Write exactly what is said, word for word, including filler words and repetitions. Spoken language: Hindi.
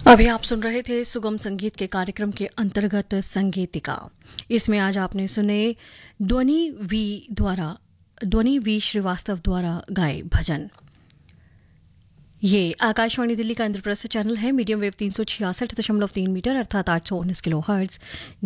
अभी आप सुन रहे थे सुगम संगीत के कार्यक्रम के अंतर्गत संगीतिका। इसमें आज आपने सुने ध्वनि वी द्वारा ध्वनि वी श्रीवास्तव द्वारा गाए भजन। ये आकाशवाणी दिल्ली का इंद्रप्रस्थ चैनल है। मीडियम वेव तीन सौ छियासठ दशमलव तीन मीटर अर्थात आठ सौ उन्नीस किलो हर्ट्ज।